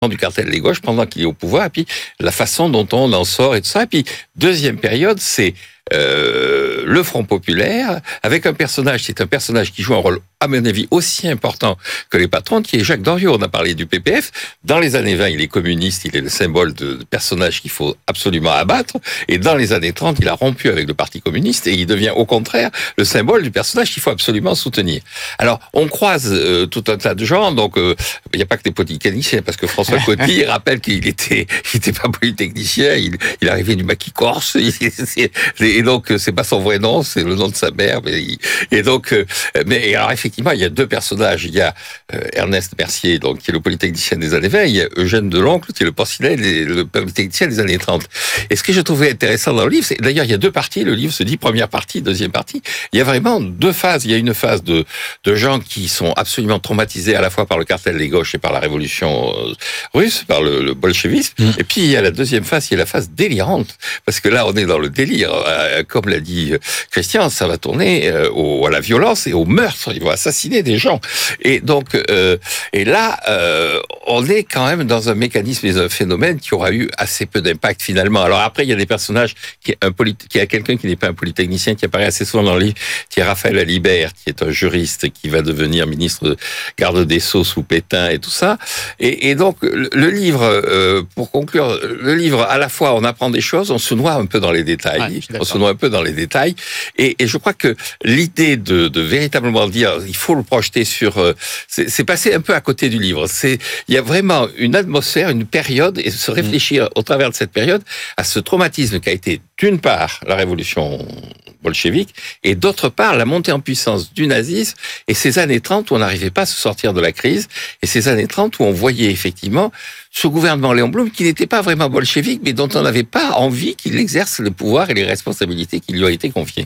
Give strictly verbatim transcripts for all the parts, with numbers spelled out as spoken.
du cartel des gauches pendant qu'il est au pouvoir, et puis la façon dont on en sort et tout ça. Et puis, deuxième période, c'est euh, le Front populaire, avec un personnage, c'est un personnage qui joue un rôle, à mon avis, aussi important que les patrons, qui est Jacques Doriot. On a parlé du P P F. Dans les années vingt, il est communiste, il est le symbole de, de personnage qu'il faut absolument abattre. Et dans les années trente, il a rompu avec le Parti communiste et il devient, au contraire, le symbole du personnage qu'il faut absolument soutenir. Alors, on croise euh, tout un tas de gens, donc il euh, n'y a pas que des polytechniciens, parce que François Coty rappelle qu'il était, il était pas polytechnicien, il, il arrivait du Maquis Corse, il, et donc c'est pas son vrai nom, c'est le nom de sa mère. Mais il, et donc, euh, mais alors effectivement, il y a deux personnages. Il y a euh, Ernest Mercier, donc qui est le polytechnicien des années vingt, il y a Eugène Deloncle, qui est le porcelain, le polytechnicien des années trente. Et ce que je trouvais intéressant dans le livre, c'est d'ailleurs il y a deux parties. Le livre se dit première partie, deuxième partie. Il y a vraiment deux phases. Il y a une phase de de gens qui sont absolument traumatisés à la fois par le cartel des gauches et par la révolution russe, par le, le bolchevisme. Mmh. Et puis il y a la deuxième phase, qui est la phase délirante, parce que là on est dans le délire. Comme l'a dit Christian, ça va tourner au, à la violence et au meurtre. Ils vont assassiner des gens. Et donc, euh, et là, euh, on est quand même dans un mécanisme et un phénomène qui aura eu assez peu d'impact finalement. Alors après, il y a des personnages, qui est un poly, qui a quelqu'un qui n'est pas un polytechnicien, qui apparaît assez souvent dans le livre, qui est Raphaël Alibert, qui est un juriste qui va devenir ministre garde des Sceaux sous Pétain et tout ça. Et, et donc, le, le livre, euh, pour conclure, le livre, à la fois, on apprend des choses, on se noie un peu dans les détails. Ouais, on se noie un peu dans les détails. Et, et je crois que l'idée de, de véritablement dire, il faut le projeter sur, euh, c'est, c'est passé un peu à côté du livre. C'est, il y a vraiment une atmosphère, une période, et se réfléchir au travers de cette période à ce traumatisme qui a été, d'une part, la révolution bolchevique, et d'autre part, la montée en puissance du nazisme, et ces années trente où on n'arrivait pas à se sortir de la crise, et ces années trente où on voyait effectivement ce gouvernement Léon Blum qui n'était pas vraiment bolchevique, mais dont on n'avait pas envie qu'il exerce le pouvoir et les responsabilités qui lui ont été confiées.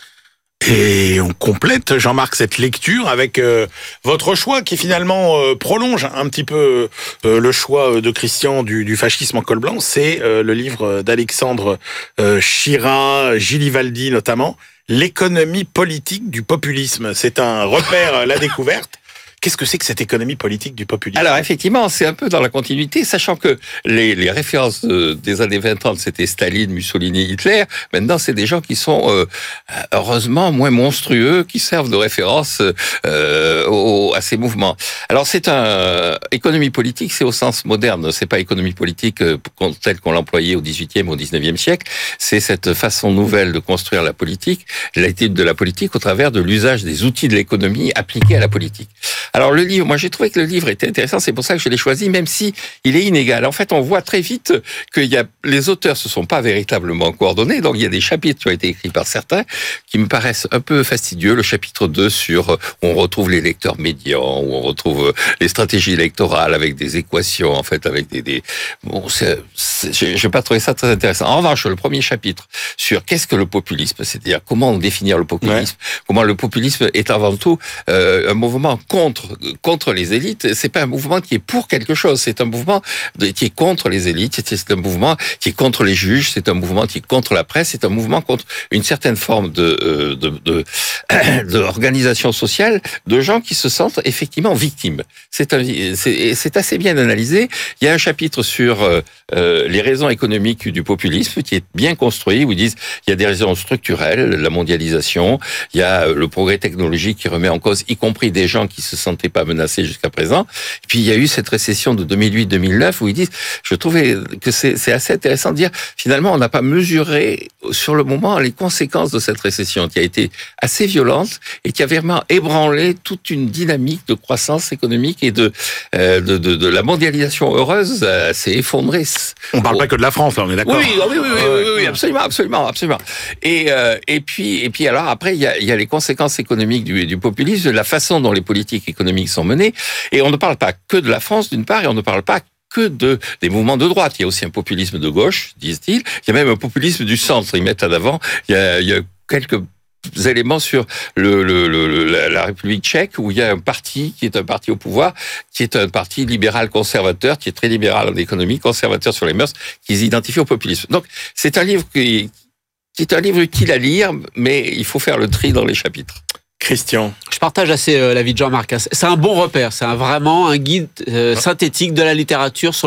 Et on complète, Jean-Marc, cette lecture avec euh, votre choix qui finalement euh, prolonge un petit peu euh, le choix de Christian du, du fascisme en col blanc. C'est euh, le livre d'Alexandre euh, Chira, Gilivaldi notamment, L'économie politique du populisme. C'est un repère, la découverte. Qu'est-ce que c'est que cette économie politique du populisme ? Alors effectivement, c'est un peu dans la continuité, sachant que les, les références des années vingt trente, c'était Staline, Mussolini, Hitler. Maintenant, c'est des gens qui sont euh, heureusement moins monstrueux, qui servent de référence euh, au, à ces mouvements. Alors c'est un euh, économie politique, c'est au sens moderne. C'est pas économie politique euh, telle qu'on l'employait au dix-huitième ou au dix-neuvième siècle. C'est cette façon nouvelle de construire la politique, l'étude de la politique au travers de l'usage des outils de l'économie appliqués à la politique. Alors le livre, moi j'ai trouvé que le livre était intéressant, c'est pour ça que je l'ai choisi, même si il est inégal. En fait, on voit très vite que y a, les auteurs se sont pas véritablement coordonnés, donc il y a des chapitres qui ont été écrits par certains qui me paraissent un peu fastidieux. Le chapitre deux sur où on retrouve les lecteurs médians, où on retrouve les stratégies électorales avec des équations, en fait, avec des... des bon, c'est, c'est, j'ai pas trouvé ça très intéressant. En revanche, le premier chapitre sur qu'est-ce que le populisme, c'est-à-dire comment définir le populisme, ouais. comment le populisme est avant tout euh, un mouvement contre contre les élites, c'est pas un mouvement qui est pour quelque chose, c'est un mouvement qui est contre les élites, c'est un mouvement qui est contre les juges, c'est un mouvement qui est contre la presse, c'est un mouvement contre une certaine forme de de de, de organisation sociale de gens qui se sentent effectivement victimes. C'est un, c'est, c'est assez bien analysé. Il y a un chapitre sur euh, les raisons économiques du populisme qui est bien construit, où ils disent il y a des raisons structurelles, la mondialisation, il y a le progrès technologique qui remet en cause, y compris des gens qui se sentent pas menacés jusqu'à présent. Et puis il y a eu cette récession de deux mille huit deux mille neuf où ils disent, je trouvais que c'est, c'est assez intéressant de dire, finalement on n'a pas mesuré sur le moment les conséquences de cette récession qui a été assez violente et qui a vraiment ébranlé toute une dynamique de croissance économique et de euh, de, de, de la mondialisation heureuse euh, s'est effondrée. On parle oh. pas que de la France, là, on est d'accord. Oui, oui, oui, oui, oui, oui, oui absolument, absolument, absolument. Et euh, et puis et puis alors après il y a il y a les conséquences économiques du, du populisme, de la façon dont les politiques économiques sont menées. Et on ne parle pas que de la France d'une part, et on ne parle pas que de des mouvements de droite. Il y a aussi un populisme de gauche, disent-ils. Il y a même un populisme du centre. Ils mettent en avant. Il y a, il y a quelques éléments sur le, le, le, la, la République tchèque où il y a un parti qui est un parti au pouvoir, qui est un parti libéral conservateur, qui est très libéral en économie, conservateur sur les mœurs, qui s'identifie au populisme. Donc c'est un livre qui, qui est un livre utile à lire, mais il faut faire le tri dans les chapitres. Christian. Je partage assez euh, l'avis de Jean-Marc. C'est un bon repère, c'est un, vraiment un guide euh, synthétique de la littérature sur